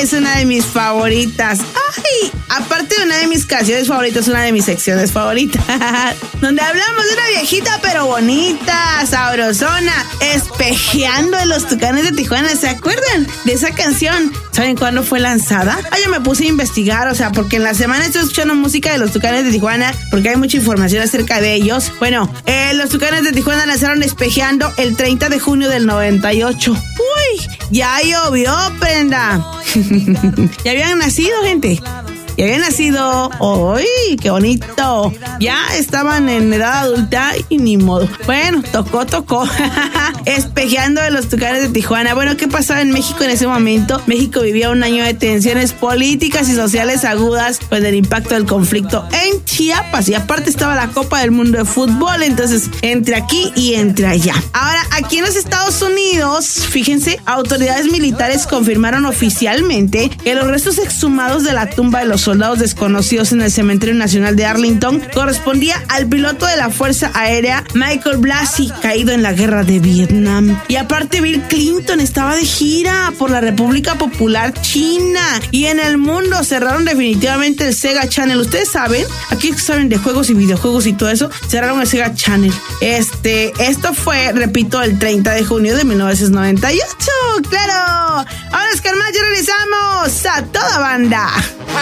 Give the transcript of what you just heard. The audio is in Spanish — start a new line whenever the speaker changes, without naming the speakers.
es una de mis favoritas. Ay, aparte de una de mis canciones favoritas, una de mis secciones favoritas, donde hablamos de una viejita pero bonita, sabrosona, espejeando en los Tucanes de Tijuana. ¿Se acuerdan de esa canción? ¿Saben cuándo fue lanzada? Yo me puse a investigar, porque en la semana estoy escuchando música de los Tucanes de Tijuana, porque hay mucha información acerca de ellos. Bueno, los Tucanes de Tijuana lanzaron Espejeando el 30 de junio del 98. ¡Uy! Ya llovió, prenda. Ya habían nacido, gente. Ya habían nacido. ¡Uy, qué bonito! Ya estaban en edad adulta y ni modo. Bueno, tocó. Espejeando de los Tucanes de Tijuana. Bueno, ¿qué pasaba en México en ese momento? México vivía un año de tensiones políticas y sociales agudas, pues del impacto del conflicto en Chiapas. Y aparte estaba la Copa del Mundo de Fútbol. Entonces, entre aquí y entre allá. Ahora, aquí en los Estados Unidos, fíjense, autoridades militares confirmaron oficialmente que los restos exhumados de la tumba de los soldados desconocidos en el Cementerio Nacional de Arlington correspondía al piloto de la Fuerza Aérea Michael Blasey, caído en la Guerra de Vietnam. Y aparte, Bill Clinton estaba de gira por la República Popular China y en el mundo. Cerraron definitivamente el Sega Channel. Ustedes saben, aquí saben de juegos y videojuegos y todo eso, cerraron el Sega Channel. Esto fue, repito, el 30 de junio de 1998. ¡Claro! Ahora es que más, ya regresamos a toda banda.